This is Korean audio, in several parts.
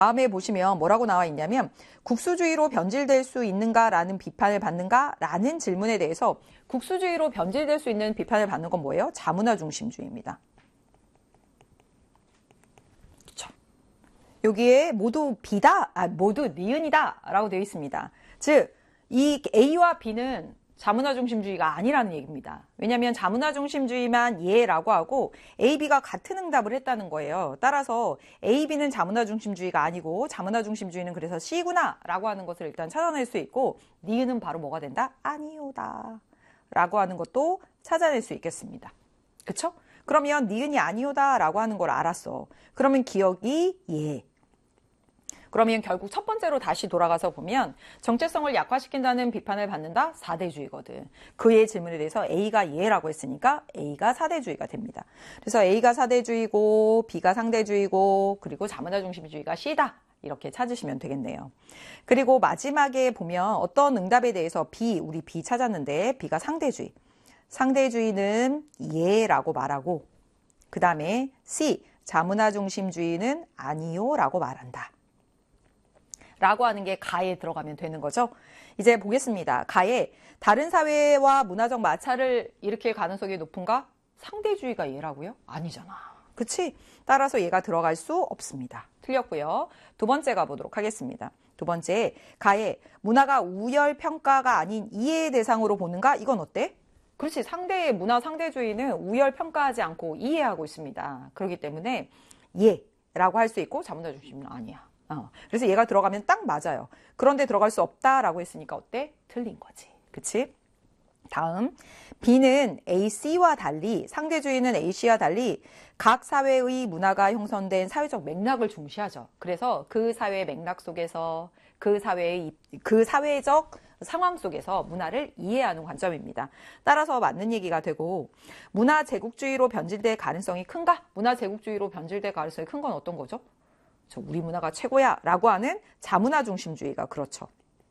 다음에 보시면 뭐라고 나와 있냐면 국수주의로 변질될 수 있는가라는 비판을 받는가라는 질문에 대해서 국수주의로 변질될 수 있는 비판을 받는 건 뭐예요? 자문화 중심주의입니다. 그렇죠? 여기에 모두 B다, 모두 니은이다 라고 되어 있습니다. 즉, 이 A와 B는 자문화 중심주의가 아니라는 얘기입니다. 왜냐하면 자문화 중심주의만 예라고 하고 A, B가 같은 응답을 했다는 거예요. 따라서 A, B는 자문화 중심주의가 아니고 자문화 중심주의는 그래서 C구나 라고 하는 것을 일단 찾아낼 수 있고 니은은 바로 뭐가 된다? 아니오다 라고 하는 것도 찾아낼 수 있겠습니다. 그쵸? 그러면 니은이 아니오다 라고 하는 걸 알았어. 그러면 기억이 예. 그러면 결국 첫 번째로 다시 돌아가서 보면 정체성을 약화시킨다는 비판을 받는다? 4대주의거든. 그의 질문에 대해서 A가 예라고 했으니까 A가 4대주의가 됩니다. 그래서 A가 4대주의고 B가 상대주의고 그리고 자문화 중심주의가 C다. 이렇게 찾으시면 되겠네요. 그리고 마지막에 보면 어떤 응답에 대해서 우리 B 찾았는데 B가 상대주의. 상대주의는 예라고 말하고 그 다음에 C, 자문화 중심주의는 아니요 라고 말한다. 라고 하는 게 가에 들어가면 되는 거죠. 이제 보겠습니다. 가에 다른 사회와 문화적 마찰을 일으킬 가능성이 높은가? 상대주의가 얘라고요? 아니잖아. 그치? 따라서 얘가 들어갈 수 없습니다. 틀렸고요. 두 번째 가보도록 하겠습니다. 두 번째, 가에 문화가 우열 평가가 아닌 이해의 대상으로 보는가? 이건 어때? 그렇지. 문화 상대주의는 우열 평가하지 않고 이해하고 있습니다. 그렇기 때문에 예라고 할 수 있고 자문화 중심은 아니야. 그래서 얘가 들어가면 딱 맞아요. 그런데 들어갈 수 없다라고 했으니까 어때? 틀린 거지. 그치? 다음, B는 AC와 달리, 상대주의는 AC와 달리 각 사회의 문화가 형성된 사회적 맥락을 중시하죠. 그래서 그 사회의 맥락 속에서 그 사회적 상황 속에서 문화를 이해하는 관점입니다. 따라서 맞는 얘기가 되고 문화 제국주의로 변질될 가능성이 큰가? 문화 제국주의로 변질될 가능성이 큰 건 어떤 거죠? 우리 문화가 최고야 라고 하는 자문화 중심주의가 그렇죠.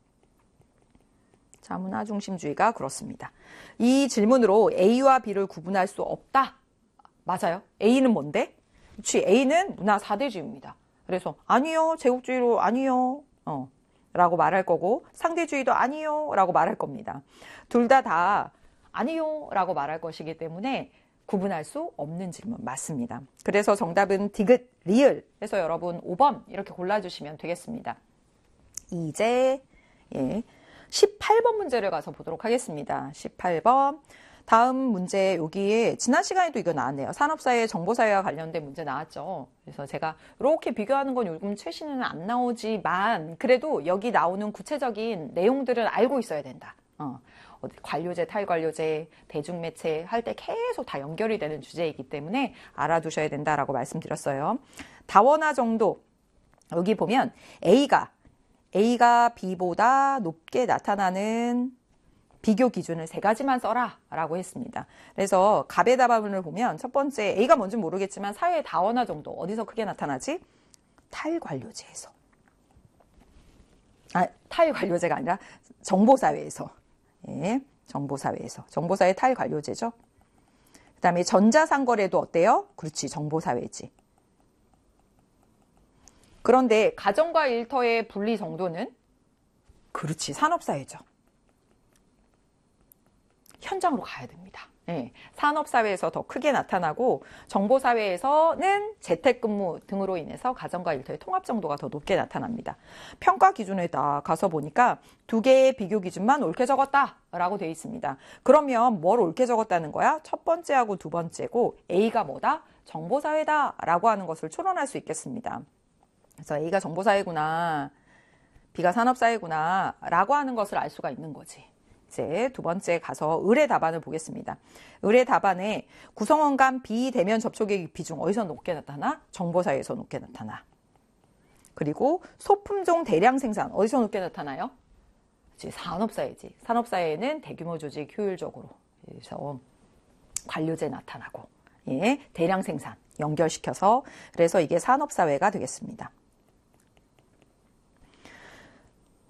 자문화 중심주의가 그렇습니다. 이 질문으로 A와 B를 구분할 수 없다. 맞아요. A는 뭔데? 그렇지. A는 문화 4대주의입니다. 그래서 아니요. 제국주의로 아니요. 라고 말할 거고 상대주의도 아니요. 라고 말할 겁니다. 둘 다 아니요. 라고 말할 것이기 때문에 구분할 수 없는 질문 맞습니다. 그래서 정답은 디귿, 리을 해서 여러분 5번 이렇게 골라주시면 되겠습니다. 이제 18번 문제를 가서 보도록 하겠습니다. 18번 다음 문제 여기에 지난 시간에도 이거 나왔네요. 산업사회, 정보사회와 관련된 문제 나왔죠. 그래서 제가 이렇게 비교하는 건 요즘 최신에는 안 나오지만 그래도 여기 나오는 구체적인 내용들은 알고 있어야 된다. 관료제, 탈관료제, 대중매체 할 때 계속 다 연결이 되는 주제이기 때문에 알아두셔야 된다라고 말씀드렸어요. 다원화 정도 여기 보면 A가 B보다 높게 나타나는 비교 기준을 3가지만 써라 라고 했습니다. 그래서 갑의 답안을 보면 첫 번째 A가 뭔지 모르겠지만 사회의 다원화 정도 어디서 크게 나타나지? 탈관료제에서. 탈관료제가 아니라 정보사회에서. 정보사회에서. 정보사회 탈관료제죠. 그 다음에 전자상거래도 어때요? 그렇지. 정보사회지. 그런데 가정과 일터의 분리 정도는? 그렇지. 산업사회죠. 현장으로 가야 됩니다. 산업사회에서 더 크게 나타나고 정보사회에서는 재택근무 등으로 인해서 가정과 일터의 통합 정도가 더 높게 나타납니다. 평가 기준에 가서 보니까 2개의 비교 기준만 옳게 적었다라고 되어 있습니다. 그러면 뭘 옳게 적었다는 거야? 첫 번째하고 두 번째고 A가 뭐다? 정보사회다라고 하는 것을 추론할 수 있겠습니다. 그래서 A가 정보사회구나, B가 산업사회구나 라고 하는 것을 알 수가 있는 거지. 이제 두 번째 가서 을의 답안을 보겠습니다. 을의 답안에 구성원 간 비대면 접촉의 비중 어디서 높게 나타나? 정보사회에서 높게 나타나. 그리고 소품종 대량 생산 어디서 높게 나타나요? 산업사회지. 산업사회에는 대규모 조직 효율적으로 그래서 관료제 나타나고 대량 생산 연결시켜서 그래서 이게 산업사회가 되겠습니다.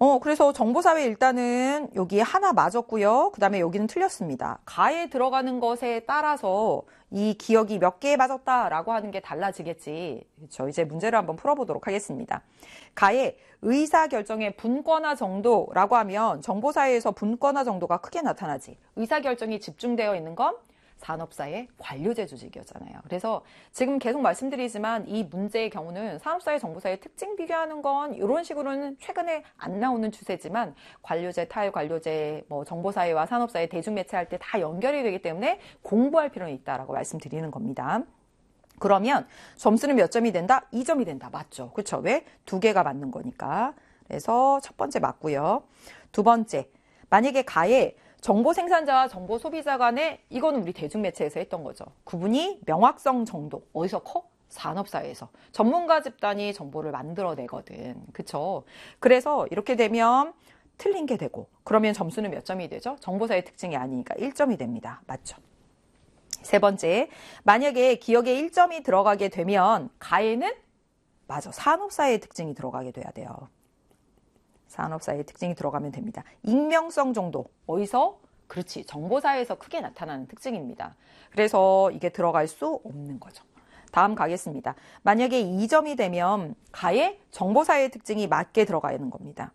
그래서 정보사회 일단은 여기 하나 맞았고요. 그 다음에 여기는 틀렸습니다. 가에 들어가는 것에 따라서 이 기억이 몇 개에 맞았다라고 하는 게 달라지겠지. 그렇죠. 이제 문제를 한번 풀어보도록 하겠습니다. 가에 의사결정의 분권화 정도라고 하면 정보사회에서 분권화 정도가 크게 나타나지. 의사결정이 집중되어 있는 건 산업사회 관료제 조직이었잖아요. 그래서 지금 계속 말씀드리지만 이 문제의 경우는 산업사회 정보사회 특징 비교하는 건 이런 식으로는 최근에 안 나오는 추세지만 관료제, 탈관료제, 정보사회와 산업사회 대중매체할 때 다 연결이 되기 때문에 공부할 필요는 있다라고 말씀드리는 겁니다. 그러면 점수는 몇 점이 된다? 2점이 된다. 맞죠? 그렇죠? 왜? 두 개가 맞는 거니까. 그래서 첫 번째 맞고요. 두 번째, 만약에 가에 정보 생산자와 정보 소비자 간에 이거는 우리 대중매체에서 했던 거죠. 구분이 명확성 정도. 어디서 커? 산업사회에서. 전문가 집단이 정보를 만들어내거든. 그쵸? 그래서 이렇게 되면 틀린 게 되고 그러면 점수는 몇 점이 되죠? 정보사회 특징이 아니니까 1점이 됩니다. 맞죠? 세 번째, 만약에 기억에 1점이 들어가게 되면 가에는 맞아. 산업사회의 특징이 들어가게 돼야 돼요. 산업사회의 특징이 들어가면 됩니다. 익명성 정도. 어디서? 그렇지. 정보사회에서 크게 나타나는 특징입니다. 그래서 이게 들어갈 수 없는 거죠. 다음 가겠습니다. 만약에 2점이 되면 가에 정보사회의 특징이 맞게 들어가 있는 겁니다.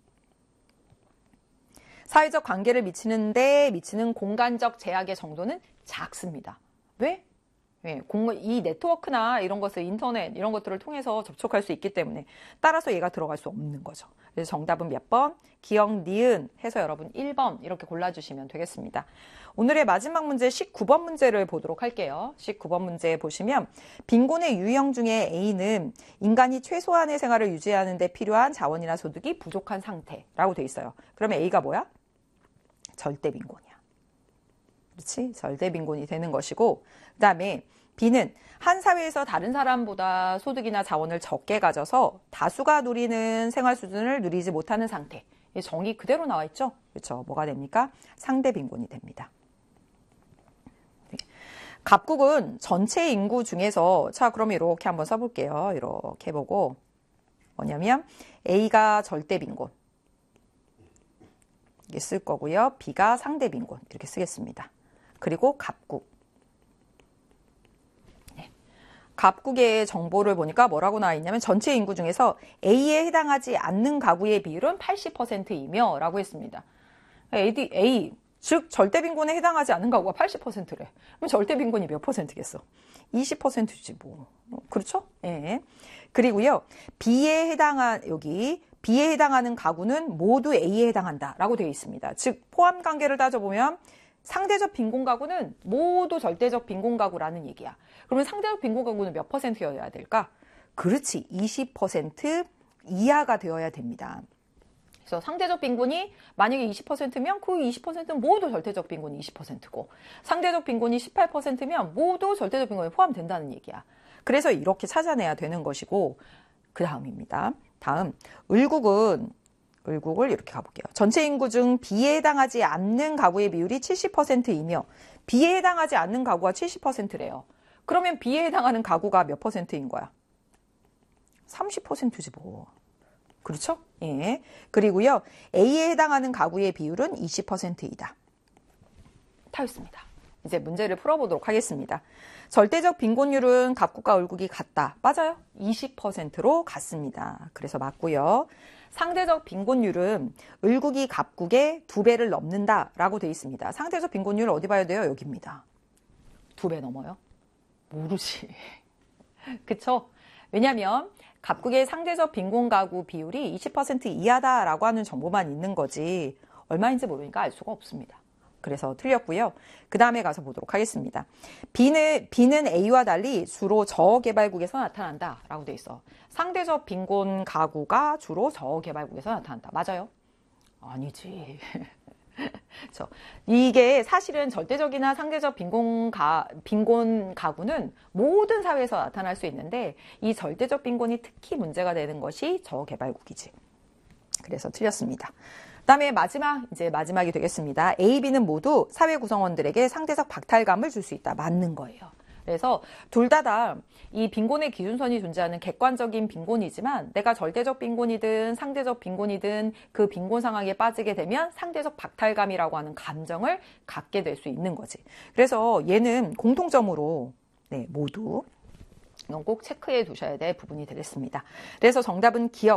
사회적 관계를 미치는 공간적 제약의 정도는 작습니다. 왜? 이 네트워크나 이런 것을 인터넷 이런 것들을 통해서 접촉할 수 있기 때문에 따라서 얘가 들어갈 수 없는 거죠. 그래서 정답은 몇 번? 기억, 니은 해서 여러분 1번 이렇게 골라주시면 되겠습니다. 오늘의 마지막 문제 19번 문제를 보도록 할게요. 19번 문제 보시면 빈곤의 유형 중에 A는 인간이 최소한의 생활을 유지하는 데 필요한 자원이나 소득이 부족한 상태라고 돼 있어요. 그러면 A가 뭐야? 절대 빈곤이야. 그렇지? 절대 빈곤이 되는 것이고 그 다음에 B는 한 사회에서 다른 사람보다 소득이나 자원을 적게 가져서 다수가 누리는 생활 수준을 누리지 못하는 상태. 정의 그대로 나와 있죠? 그렇죠? 뭐가 됩니까? 상대 빈곤이 됩니다. 갑국은 전체 인구 중에서 자 그럼 이렇게 한번 써볼게요. 이렇게 보고 뭐냐면 A가 절대 빈곤 이게 쓸 거고요. B가 상대 빈곤 이렇게 쓰겠습니다. 그리고 갑국. 갑국의 정보를 보니까 뭐라고 나와 있냐면 전체 인구 중에서 A에 해당하지 않는 가구의 비율은 80%이며 라고 했습니다. A, 즉 절대 빈곤에 해당하지 않는 가구가 80%래. 그럼 절대 빈곤이 몇 %겠어? 20%지 뭐. 그렇죠? 예. 그리고요. B에 해당하는 가구는 모두 A에 해당한다라고 되어 있습니다. 즉 포함 관계를 따져보면 상대적 빈곤 가구는 모두 절대적 빈곤 가구라는 얘기야. 그러면 상대적 빈곤 가구는 몇 %여야 될까? 그렇지. 20% 이하가 되어야 됩니다. 그래서 상대적 빈곤이 만약에 20%면 그 20%는 모두 절대적 빈곤이 20%고 상대적 빈곤이 18%면 모두 절대적 빈곤에 포함된다는 얘기야. 그래서 이렇게 찾아내야 되는 것이고 그 다음입니다. 다음 을국을 이렇게 가볼게요. 전체 인구 중 B에 해당하지 않는 가구의 비율이 70%이며 B에 해당하지 않는 가구가 70%래요. 그러면 B에 해당하는 가구가 몇 %인 거야? 30%지 뭐. 그렇죠? 예. 그리고요. A에 해당하는 가구의 비율은 20%이다. 타였습니다. 이제 문제를 풀어보도록 하겠습니다. 절대적 빈곤율은 갑국과 을국이 같다. 맞아요. 20%로 같습니다. 그래서 맞고요. 상대적 빈곤율은 을국이 갑국의 2배를 넘는다라고 되어 있습니다. 상대적 빈곤율 어디 봐야 돼요? 여기입니다. 2배 넘어요? 모르지. 그쵸? 왜냐면 갑국의 상대적 빈곤 가구 비율이 20% 이하다라고 하는 정보만 있는 거지 얼마인지 모르니까 알 수가 없습니다. 그래서 틀렸고요. 그 다음에 가서 보도록 하겠습니다. B는 A와 달리 주로 저개발국에서 나타난다라고 돼 있어. 상대적 빈곤 가구가 주로 저개발국에서 나타난다. 맞아요? 아니지. 이게 사실은 절대적이나 상대적 빈곤 가구는 모든 사회에서 나타날 수 있는데 이 절대적 빈곤이 특히 문제가 되는 것이 저개발국이지. 그래서 틀렸습니다. 그다음에 마지막이 되겠습니다. A, B는 모두 사회 구성원들에게 상대적 박탈감을 줄 수 있다. 맞는 거예요. 그래서 둘 다 이 빈곤의 기준선이 존재하는 객관적인 빈곤이지만 내가 절대적 빈곤이든 상대적 빈곤이든 그 빈곤 상황에 빠지게 되면 상대적 박탈감이라고 하는 감정을 갖게 될 수 있는 거지. 그래서 얘는 공통점으로 모두 이건 꼭 체크해 두셔야 될 부분이 되겠습니다. 그래서 정답은 기억.